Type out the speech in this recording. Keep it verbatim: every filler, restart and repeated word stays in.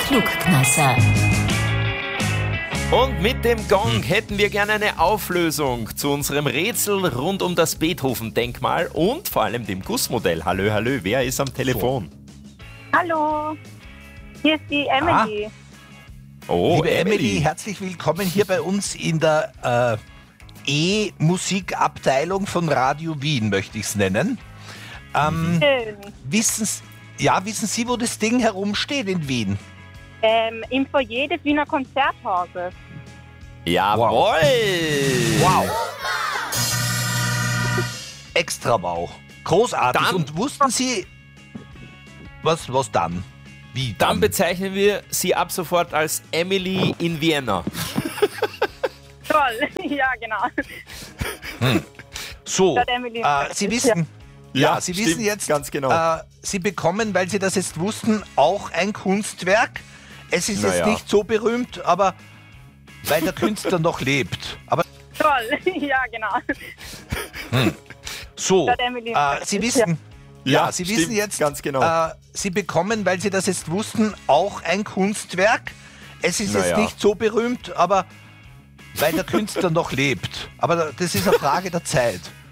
Klugkneisser. Und mit dem Gong hätten wir gerne eine Auflösung zu unserem Rätsel rund um das Beethoven-Denkmal und vor allem dem Gussmodell. Hallo, hallo, wer ist am Telefon? Hallo, hier ist die Emily. Oh, Liebe Emily, Emily. herzlich willkommen hier bei uns in der äh, E-Musikabteilung von Radio Wien, möchte ich es nennen. Ähm, Schön. wissen, ja, wissen Sie, wo das Ding herumsteht in Wien? Ähm, Im Foyer des Wiener Konzerthauses. Jawohl! Wow! Extra wow. Großartig. Dann- Und wussten Sie, was, was dann? Wie Dann dann? bezeichnen wir sie ab sofort als Emily in Vienna. Toll, ja genau. So, Statt Emily. äh, Sie wissen... Ja, Ja, Sie stimmt, wissen jetzt, ganz genau. äh, Sie bekommen, weil Sie das jetzt wussten, auch ein Kunstwerk. Es ist Na jetzt ja. nicht so berühmt, aber weil der Künstler noch lebt. Aber Toll, ja genau. so, Statt Emily. äh, Sie wissen, ja, Ja, Sie stimmt, wissen jetzt, ganz genau. äh, Sie bekommen, weil Sie das jetzt wussten, auch ein Kunstwerk. Es ist Na jetzt ja. nicht so berühmt, aber weil der Künstler noch lebt. Aber das ist eine Frage der Zeit.